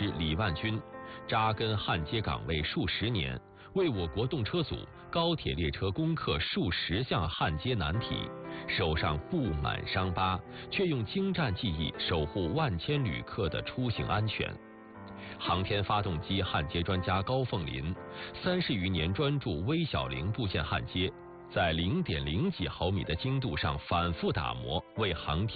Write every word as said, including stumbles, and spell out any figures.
师李万军，扎根焊接岗位数十年，为我国动车组、高铁列车攻克数十项焊接难题，手上布满伤疤，却用精湛技艺守护万千旅客的出行安全。航天发动机焊接专家高凤林，三十余年专注微小零部件焊接，在零点零几毫米的精度上反复打磨，为航天